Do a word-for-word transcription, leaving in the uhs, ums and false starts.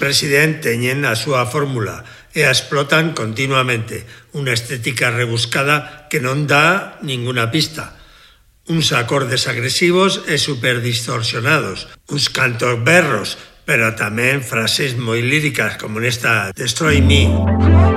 expresidente teñen a súa fórmula e a explotan continuamente, unha estética rebuscada que non dá ninguna pista. Uns acordes agresivos e superdistorsionados, uns cantos berros, pero tamén frases moi líricas como nesta Destroy Me.